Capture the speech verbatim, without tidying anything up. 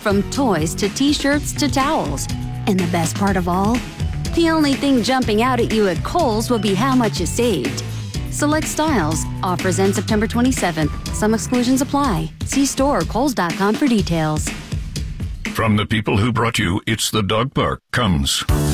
from toys to t-shirts to towels. And the best part of all? The only thing jumping out at you at Kohl's will be how much you saved. Select styles. Offers end September twenty-seventh. Some exclusions apply. See store or kohls dot com for details. From the people who brought you It's the Dog Park comes